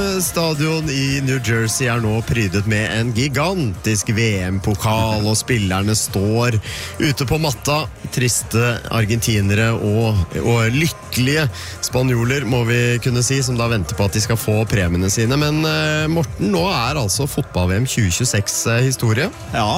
stadion i New Jersey nå prydet med en gigantisk VM-pokal, og spillerne står ute på matta. Triste argentinere og lykkelige spanjoler, må vi kunne si, som da venter på at de skal få premiene sine. Men Morten, nå altså fotball-VM 2026 historie. Ja,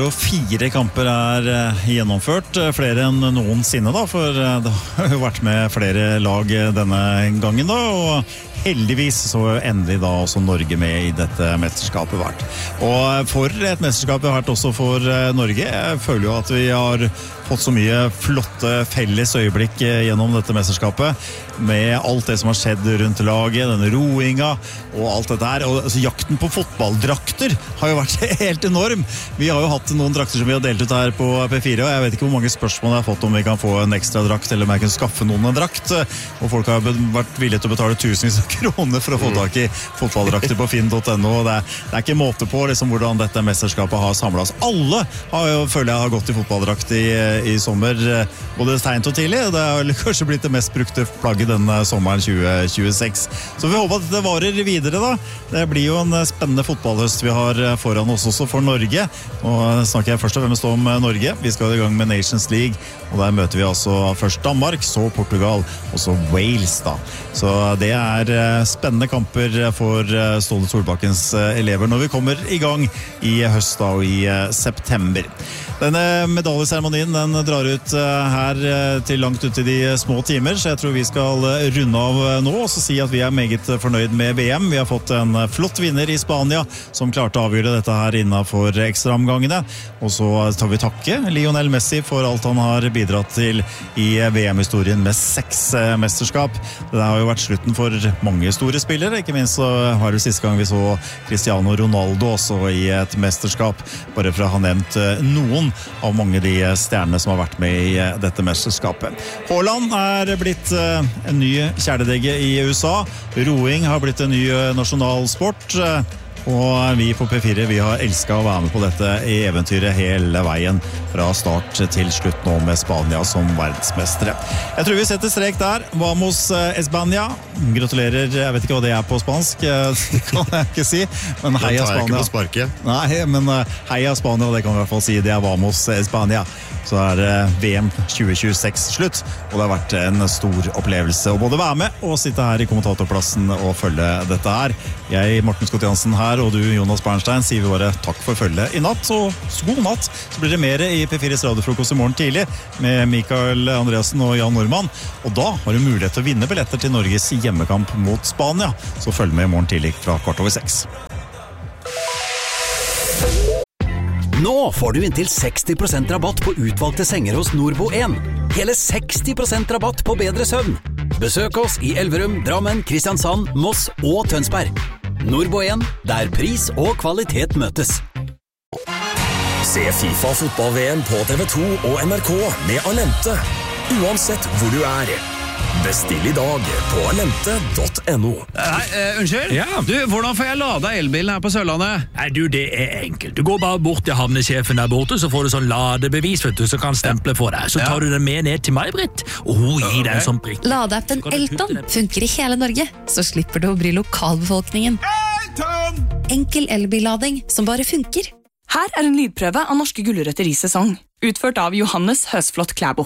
104 kamper gjennomført, flere enn noensinne da, for det har jo vært med flere lag denne gangen da, og heldigvis så endelig da også Norge med i dette mesterskapet vært. Og for et mesterskap har vært også for Norge. Jeg føler jo at vi har fått så mye flotte felles øyeblikk gjennom dette mesterskapet, med alt det som har skjedd rundt laget, denne roinga og alt dette her. Og altså, jakten på fotballdrakter har jo vært helt enorm. Vi har jo hatt noen drakter som vi har delt ut her på P4, og jeg vet ikke hvor mange spørsmål jeg har fått om vi kan få en ekstra drakt, eller om jeg kan skaffe noen en drakt. Og folk har vært villige til å betale tusenvis av kroner for å få tak i fotballdrakter på finn.no. Det er ikke måte på liksom, hvordan dette mesterskapet har samlet oss. Alle føler jeg har gått i fotballdrakt i sommer, både sent og tidlig. Det har kanskje blitt det mest brukte plagget denne sommeren 2026. Så vi håper at det varer videre da. Det blir jo en spennende fotballhøst vi har foran oss også for Norge. Nå snakker jeg først og fremst om Norge. Vi skal i gang med Nations League, og der møter vi altså først Danmark, så Portugal, og så Wales da. Så det spennende kamper for Ståle Solbakkens elever når vi kommer i gang i høst da, og i september. Denne medaljeseremonien den drar ut her til langt ut i de små timer, så jeg tror vi skal runde av nå og så si at vi meget fornøyd med VM. Vi har fått en flott vinner i Spania som klarte å avgjøre dette her innenfor ekstraomgangene, og så tar vi takke Lionel Messi for alt han har bidratt til i VM-historien med 6 mesterskap. Det har jo vært slutten for mange store spillere, ikke minst så var det siste gang vi så Cristiano Ronaldo også i et mesterskap, bare for å ha nevnt noen av mange de stjernene som har vært med i dette mesterskapet. Haaland blitt en ny kjæledegge i USA. Roing har blitt en ny nasjonalsport. Og vi på P4 vi har elsket å være med på dette i eventyret hele veien fra start til slutt nå med Spania som verdensmestere. Jeg tror vi setter strek der. Vamos España. Gratulerer, jeg vet ikke hva det på spansk, det kan jeg ikke si, men heia Spania. Ikke på sparket. Nei, men heia Spania, det kan vi i hvert fall si, det Vamos España. Så det VM 2026 slutt, og det har vært en stor opplevelse å både være med og sitte her i kommentatorplassen og følge dette her. Jeg, Morten Scott Jansen her, og du, Jonas Bernstein, sier vi bare takk for følget i natt, og god natt. Så blir det mer i P4s radiofrokost i morgen tidlig med Mikael Andreasen og Jan Normann, og da har du mulighet til å vinne billetter til Norges hjemmekamp mot Spania. Så følg med i morgen tidlig fra 6:15. Nå får du inntil 60% rabatt på utvalgte senger hos Norbo 1. Hele 60% rabatt på bedre søvn. Besøk oss i Elverum, Drammen, Kristiansand, Moss og Tønsberg. Norbo 1, der pris og kvalitet møtes. Se FIFA fotball-VM på TV2 og NRK med Alente. Uansett hvor du Bestill i dag på alente.no. Unnskyld? Ja. Du, hvordan får jeg lada elbilen her på Sørlandet? Nei, du, det enkelt. Du går bare bort til havnesjefen der borte, så får du sånn ladebevis, vet du, så kan stemple for deg. Så tar du den med ned til meg, Britt, og hun gir deg en sånn prikk. Ladeappen Elton funker i hele Norge, så slipper du å bry lokalbefolkningen. Elton! Enkel elbillading som bare funker. Her en lydprøve av norske gulrøtter i sesong, utført av Johannes Høsflot Klæbo.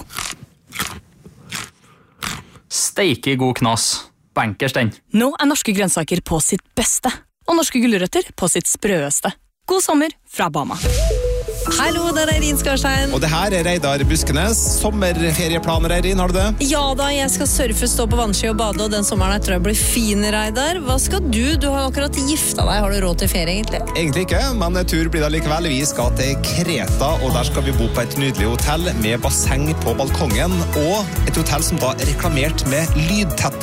Steike god knas. Bankers den. Nå norske grønnsaker på sitt beste, og norske gulrøtter på sitt sprøeste. God sommer fra Bama. Hallo, det Eirin Skarstein. Og det her Reidar Buskenes. Sommerferieplaner, Eirin, har du det? Ja da, jeg skal surfe, stå på vannski og bade, og den sommeren jeg tror jeg blir fin, Reidar. Hva skal du? Du har akkurat gifta deg. Har du råd til ferie, egentlig? Egentlig ikke, men tur blir det likevel. Vi skal til Kreta, og der skal vi bo på et nydelig hotell med basseng på balkongen, og et hotell som da reklamert med lydtette